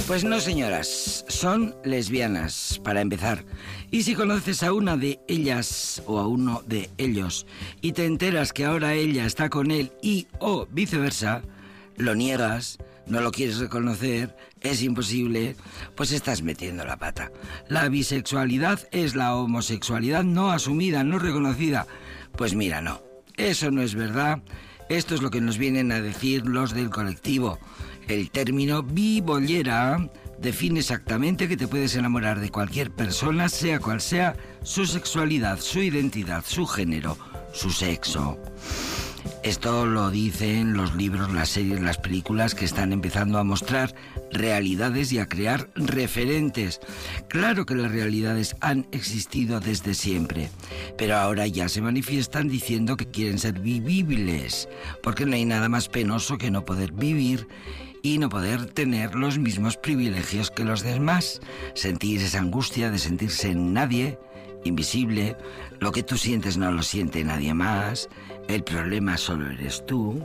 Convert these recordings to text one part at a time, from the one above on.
Pues no, señoras, son lesbianas, para empezar. Y si conoces a una de ellas o a uno de ellos y te enteras que ahora ella está con él y o viceversa, lo niegas, no lo quieres reconocer, es imposible, pues estás metiendo la pata. La bisexualidad es la homosexualidad no asumida, no reconocida. Pues mira, no, eso no es verdad. Esto es lo que nos vienen a decir los del colectivo. El término bibollera define exactamente que te puedes enamorar de cualquier persona, sea cual sea su sexualidad, su identidad, su género, su sexo. Esto lo dicen los libros, las series, las películas que están empezando a mostrar realidades y a crear referentes. Claro que las realidades han existido desde siempre, pero ahora ya se manifiestan diciendo que quieren ser vivibles, porque no hay nada más penoso que no poder vivir y no poder tener los mismos privilegios que los demás. Sentir esa angustia de sentirse nadie, invisible, lo que tú sientes no lo siente nadie más, el problema solo eres tú.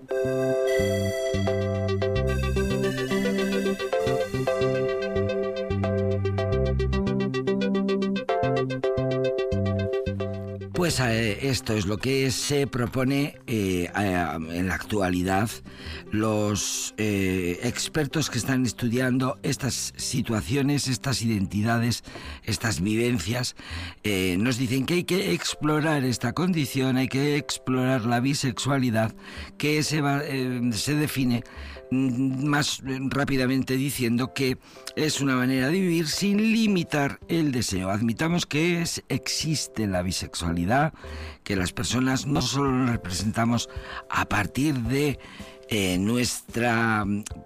Pues esto es lo que se propone en la actualidad. Los expertos que están estudiando estas situaciones, estas identidades, estas vivencias, nos dicen que hay que explorar esta condición, hay que explorar la bisexualidad, que se define más rápidamente diciendo que es una manera de vivir sin limitar el deseo. Admitamos que existe la bisexualidad, que las personas no solo nos representamos a partir de nuestra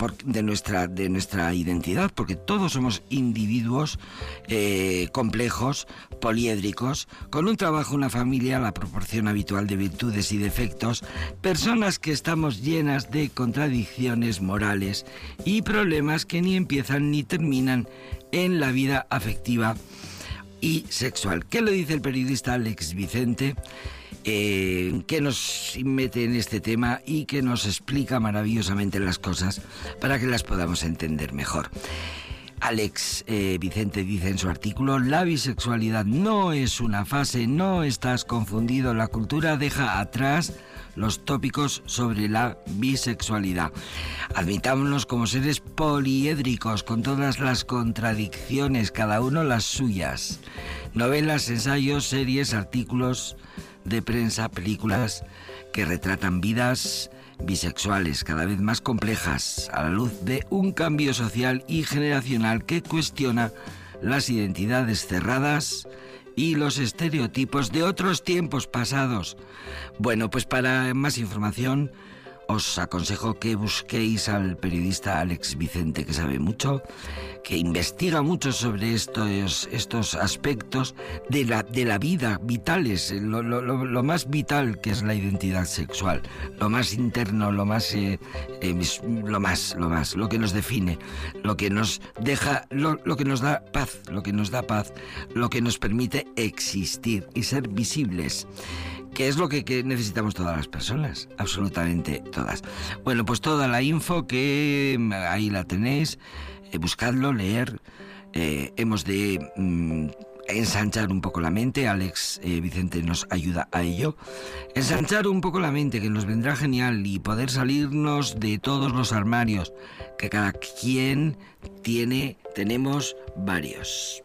identidad, porque todos somos individuos complejos, poliédricos, con un trabajo, una familia, la proporción habitual de virtudes y defectos, personas que estamos llenas de contradicciones morales y problemas que ni empiezan ni terminan en la vida afectiva y sexual. ¿Qué le dice el periodista Alex Vicente? Que nos mete en este tema y que nos explica maravillosamente las cosas para que las podamos entender mejor. Alex Vicente dice en su artículo: la bisexualidad no es una fase, no estás confundido, la cultura deja atrás los tópicos sobre la bisexualidad. Admitámonos como seres poliédricos, con todas las contradicciones, cada uno las suyas. Novelas, ensayos, series, artículos de prensa, películas que retratan vidas bisexuales cada vez más complejas a la luz de un cambio social y generacional que cuestiona las identidades cerradas y los estereotipos de otros tiempos pasados. Bueno, pues para más información os aconsejo que busquéis al periodista Alex Vicente, que sabe mucho, que investiga mucho sobre estos aspectos de la vida vitales, lo más vital que es la identidad sexual, lo más interno, lo que nos define, lo que nos deja, lo que nos da paz, lo que nos permite existir y ser visibles. Que es lo que necesitamos todas las personas, absolutamente todas. Bueno, pues toda la info que ahí la tenéis, buscadlo, leer. Hemos de ensanchar un poco la mente. Alex Vicente nos ayuda a ello. Ensanchar un poco la mente, que nos vendrá genial, y poder salirnos de todos los armarios, que cada quien tenemos varios.